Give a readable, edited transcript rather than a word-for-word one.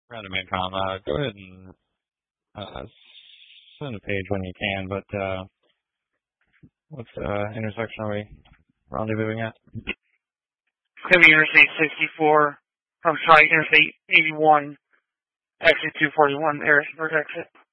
Random Incom. Go ahead and send a page when you can, but what intersection are we rendezvousing at? It's going to be Interstate 64. I'm sorry, Interstate 81, exit 241, Harrisburg exit.